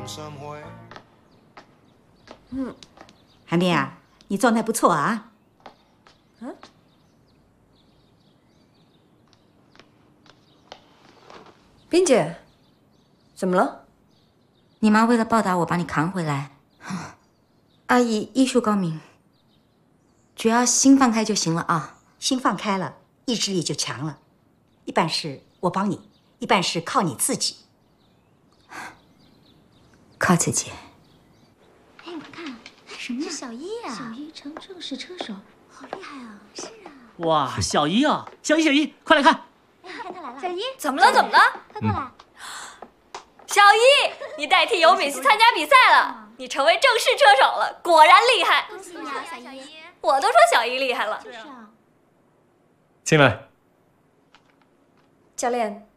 韩冰啊，你状态不错啊。 嗯。冰姐，怎么了？ 你妈为了报答我，把你扛回来。阿姨医术高明，只要心放开就行了啊。 心放开了，意志力就强了。一半是我帮你，一半是靠你自己。 靠自己。 哎，我看什么？是小一啊！小一成正式车手，好厉害啊！是啊。 哇，小一啊，小一，快来看！ 哎，看他来了。小一， 怎么了？怎么了？ 快过来。 小一，你代替尤美去参加比赛了，你成为正式车手了，果然厉害！ 恭喜你啊，小一！ 我都说小一厉害了。 就是啊。 进来。 教练，